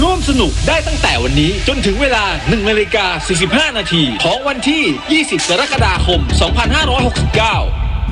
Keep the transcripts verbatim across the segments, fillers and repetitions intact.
ร่วมสนุกได้ตั้งแต่วันนี้จนถึงเวลา หนึ่งนาฬิกาสี่สิบห้า นาทีของวันที่ ยี่สิบ กรกฎาคม สองพันห้าร้อยหกสิบเก้า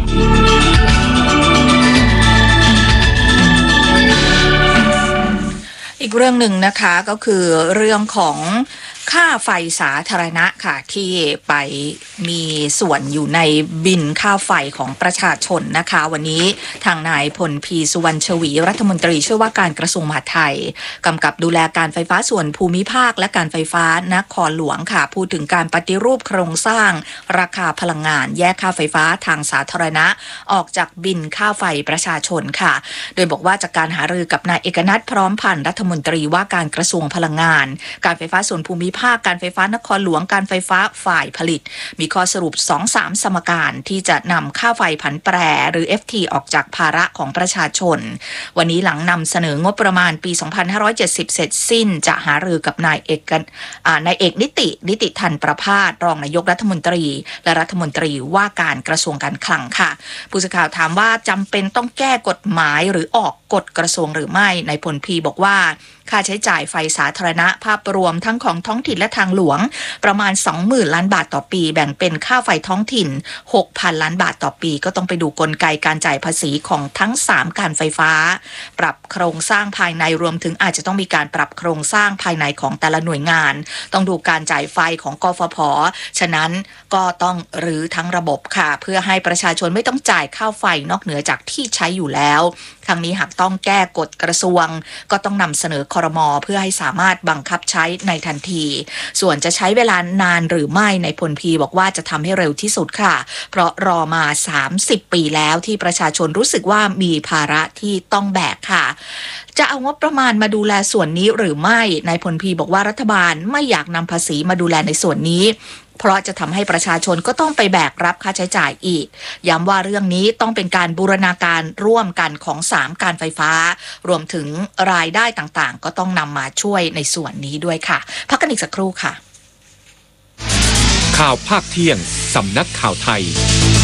อีกเรื่องหนึ่งนะคะก็คือเรื่องของค่าไฟสาธารณะค่ะที่ไปมีส่วนอยู่ในบินค่าไฟของประชาชนนะคะวันนี้ทางนายพลพีสุวรรณชวีรัฐมนตรีช่วยว่าการกระทรวงมหาดไทยกำกับดูแลการไฟฟ้าส่วนภูมิภาคและการไฟฟ้านครหลวงค่ะพูดถึงการปฏิรูปโครงสร้างราคาพลังงานแยกค่าไฟฟ้าทางสาธารณะออกจากบินค่าไฟประชาชนค่ะโดยบอกว่าจากการหารือกับนายเอกนัทพร้อมพันธ์รัฐมนตรีว่าการกระทรวงพลังงานการไฟฟ้าส่วนภูมิภาคการไฟฟ้านครหลวงการไฟฟ้าฝ่ายผลิตมีข้อสรุป สองสาม สมการที่จะนำค่าไฟผันแปรหรือ เอฟ ที ออกจากภาระของประชาชนวันนี้หลังนำเสนองบประมาณปี สองพันห้าร้อยเจ็ดสิบ เสร็จสิ้นจะหารือกับนายเอกอ่านายเอกนิตินิติทันประภาสรองนายกรัฐมนตรีและรัฐมนตรีว่าการกระทรวงการคลังค่ะผู้สื่อข่าวถามว่าจำเป็นต้องแก้กฎหมายหรือออกกฎกระทรวงหรือไม่นายพลพีบอกว่าค่าใช้จ่ายไฟสาธารณะภาพรวมทั้งของท้องถิ่นและทางหลวงประมาณ สองหมื่น ล้านบาทต่อปีแบ่งเป็นค่าไฟท้องถิ่น หกพัน ล้านบาทต่อปีก็ต้องไปดูกลไกการจ่ายภาษีของทั้งสามการไฟฟ้าปรับโครงสร้างภายในรวมถึงอาจจะต้องมีการปรับโครงสร้างภายในของแต่ละหน่วยงานต้องดูการจ่ายไฟของกฟผ.ฉะนั้นก็ต้องรื้อทั้งระบบค่ะเพื่อให้ประชาชนไม่ต้องจ่ายค่าไฟนอกเหนือจากที่ใช้อยู่แล้วทั้งนี้หากต้องแก้กฎกระทรวงก็ต้องนำเสนอครม.เพื่อให้สามารถบังคับใช้ในทันทีส่วนจะใช้เวลานานหรือไม่ในพลพีบอกว่าจะทำให้เร็วที่สุดค่ะเพราะรอมาสามสิบปีแล้วที่ประชาชนรู้สึกว่ามีภาระที่ต้องแบกค่ะจะเอางบประมาณมาดูแลส่วนนี้หรือไม่นายพลพีบอกว่ารัฐบาลไม่อยากนำภาษีมาดูแลในส่วนนี้เพราะจะทำให้ประชาชนก็ต้องไปแบกรับค่าใช้จ่ายอีกย้ำว่าเรื่องนี้ต้องเป็นการบูรณาการร่วมกันของสามการไฟฟ้ารวมถึงรายได้ต่างๆก็ต้องนำมาช่วยในส่วนนี้ด้วยค่ะพักกันอีกสักครู่ค่ะข่าวภาคเที่ยงสำนักข่าวไทย